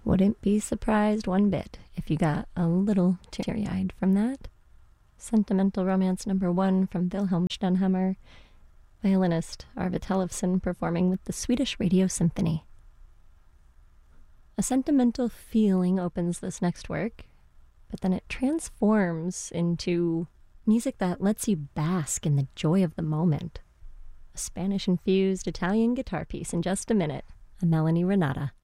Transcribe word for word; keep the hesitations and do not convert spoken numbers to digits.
Wouldn't be surprised one bit if you got a little teary-eyed from that. Sentimental Romance number one from Wilhelm Stenhammer, violinist Arve Tellefsen performing with the Swedish Radio Symphony. A sentimental feeling opens this next work, but then it transforms into music that lets you bask in the joy of the moment. A Spanish-infused Italian guitar piece in just a minute, a Melanie Renata.